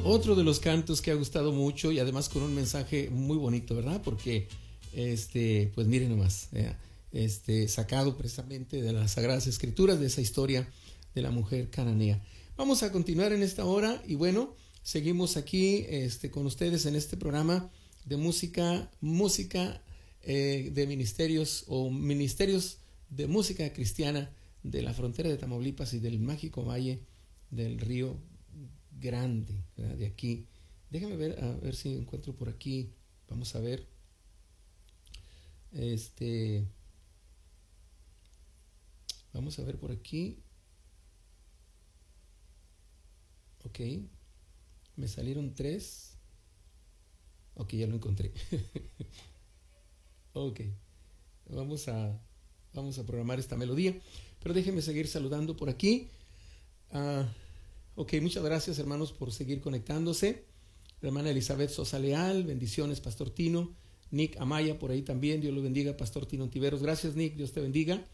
Otro de los cantos que ha gustado mucho y además con un mensaje muy bonito, ¿verdad? Porque, pues miren nomás, sacado precisamente de las Sagradas Escrituras, de esa historia de la mujer cananea. Vamos a continuar en esta hora y bueno, seguimos aquí con ustedes en este programa de música de ministerios o ministerios de música cristiana de la frontera de Tamaulipas y del mágico valle del Río Grande, ¿verdad? De aquí. Déjame ver, a ver si encuentro por aquí. Vamos a ver. Vamos a ver por aquí. Ok. Me salieron 3. Ok, ya lo encontré. Ok. Vamos a programar esta melodía. Pero déjenme seguir saludando por aquí. Ok, muchas gracias hermanos por seguir conectándose. La hermana Elizabeth Sosa Leal, bendiciones, Pastor Tino. Nick Amaya por ahí también, Dios lo bendiga, Pastor Tino Ontiveros. Gracias Nick, Dios te bendiga.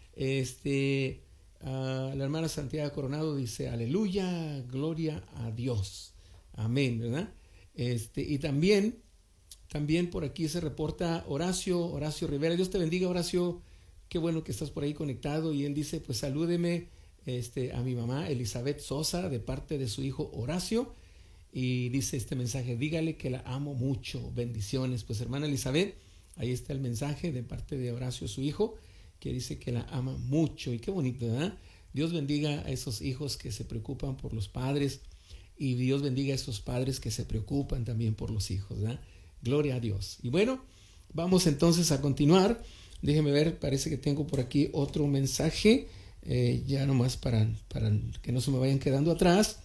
La hermana Santiago Coronado dice, aleluya, gloria a Dios. Amén, ¿verdad? Y también por aquí se reporta Horacio Rivera. Dios te bendiga, Horacio. Qué bueno que estás por ahí conectado. Y él dice, pues salúdeme a mi mamá Elizabeth Sosa de parte de su hijo Horacio. Y dice este mensaje, dígale que la amo mucho, bendiciones. Pues hermana Elizabeth, ahí está el mensaje de parte de Horacio, su hijo, que dice que la ama mucho. Y qué bonito, ¿verdad? Dios bendiga a esos hijos que se preocupan por los padres y Dios bendiga a esos padres que se preocupan también por los hijos, ¿verdad? Gloria a Dios. Y bueno, vamos entonces a continuar. Déjeme ver, parece que tengo por aquí otro mensaje, ya nomás para que no se me vayan quedando atrás.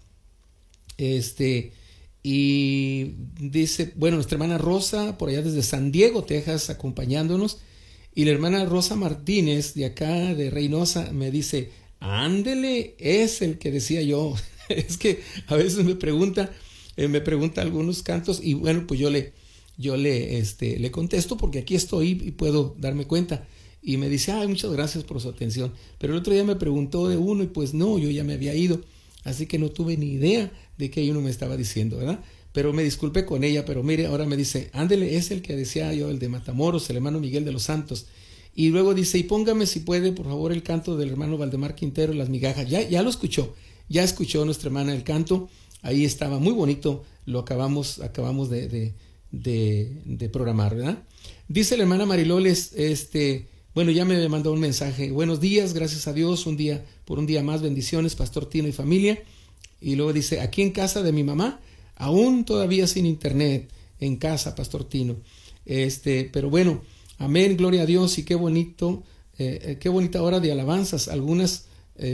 Y dice, bueno, nuestra hermana Rosa, por allá desde San Diego, Texas, acompañándonos. Y la hermana Rosa Martínez, de acá, de Reynosa, me dice, ándele, es el que decía yo. Es que a veces me pregunta algunos cantos y bueno, pues yo le contesto porque aquí estoy y puedo darme cuenta. Y me dice, ay, muchas gracias por su atención. Pero el otro día me preguntó de uno y pues no, yo ya me había ido. Así que no tuve ni idea de qué uno me estaba diciendo, ¿verdad? Pero me disculpé con ella, pero mire, ahora me dice, ándele, es el que decía yo, el de Matamoros, el hermano Miguel de los Santos. Y luego dice, y póngame si puede, por favor, el canto del hermano Valdemar Quintero, Las Migajas. Ya lo escuchó, ya escuchó nuestra hermana el canto. Ahí estaba muy bonito, lo acabamos de programar, ¿verdad? Dice la hermana Mariloles, bueno, ya me mandó un mensaje. Buenos días, gracias a Dios, un día más, bendiciones, Pastor Tino y familia. Y luego dice, aquí en casa de mi mamá, aún todavía sin internet, en casa, Pastor Tino. Pero bueno, amén, gloria a Dios y qué bonito, qué bonita hora de alabanzas. Algunas,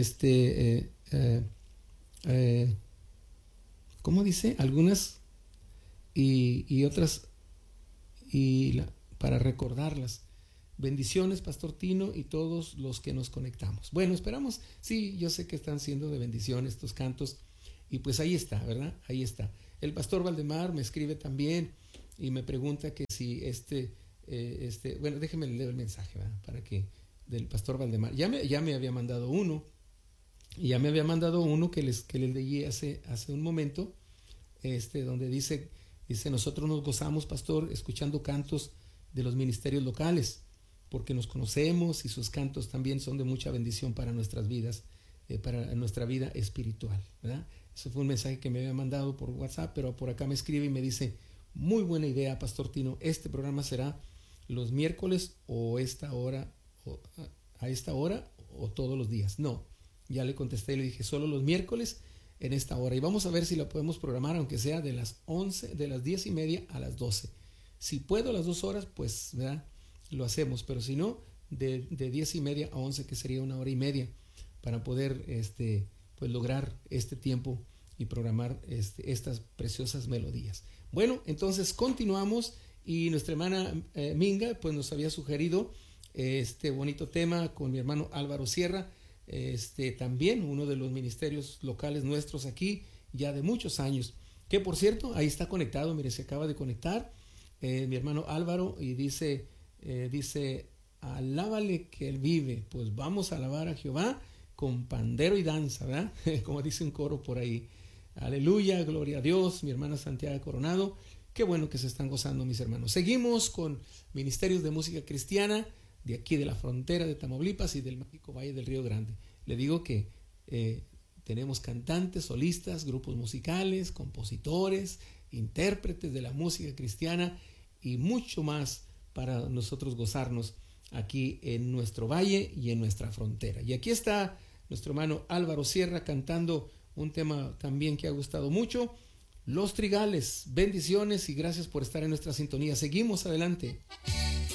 ¿cómo dice? Algunas y otras, para recordarlas. Bendiciones, Pastor Tino y todos los que nos conectamos. Bueno, esperamos, sí, yo sé que están siendo de bendición estos cantos y pues ahí está, ¿verdad? Ahí está. El Pastor Valdemar me escribe también y me pregunta que si bueno, déjeme leer el mensaje, ¿verdad? Para que, del Pastor Valdemar. Ya me había mandado uno que les leí hace un momento, donde dice, nosotros nos gozamos, Pastor, escuchando cantos de los ministerios locales, porque nos conocemos y sus cantos también son de mucha bendición para nuestras vidas, para nuestra vida espiritual, ¿verdad? Ese fue un mensaje que me había mandado por WhatsApp, pero por acá me escribe y me dice, muy buena idea, Pastor Tino, este programa será los miércoles o a esta hora o todos los días. No, ya le contesté y le dije, solo los miércoles en esta hora, y vamos a ver si la podemos programar, aunque sea de las 10:30 a las 12. Si puedo las 2 horas, pues, ¿verdad?, lo hacemos, pero si no, de 10:30 a 11, que sería 1 hora y media, para poder pues lograr este tiempo y programar estas preciosas melodías. Bueno, entonces continuamos y nuestra hermana Minga pues nos había sugerido este bonito tema con mi hermano Álvaro Sierra, también uno de los ministerios locales nuestros aquí ya de muchos años, que por cierto ahí está conectado, mire, se acaba de conectar mi hermano Álvaro y dice alábale que él vive. Pues vamos a alabar a Jehová con pandero y danza, ¿verdad? Como dice un coro por ahí. Aleluya, gloria a Dios, mi hermana Santiago Coronado. Qué bueno que se están gozando, mis hermanos. Seguimos con Ministerios de Música Cristiana de aquí de la frontera de Tamaulipas y del mágico Valle del Río Grande. Le digo que tenemos cantantes, solistas, grupos musicales, compositores, intérpretes de la música cristiana y mucho más para nosotros gozarnos aquí en nuestro valle y en nuestra frontera. Y aquí está nuestro hermano Álvaro Sierra cantando un tema también que ha gustado mucho, Los Trigales. Bendiciones y gracias por estar en nuestra sintonía. Seguimos adelante.